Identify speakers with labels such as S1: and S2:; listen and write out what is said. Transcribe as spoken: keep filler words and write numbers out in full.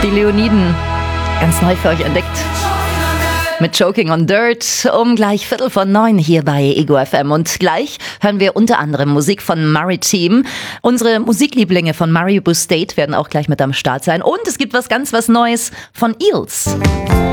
S1: Die Leoniden, ganz neu für euch entdeckt. Mit Choking on Dirt um gleich Viertel von neun hier bei Ego F M. Und gleich hören wir unter anderem Musik von Maritime. Unsere Musiklieblinge von Maribu State werden auch gleich mit am Start sein. Und es gibt was ganz was Neues von Eels.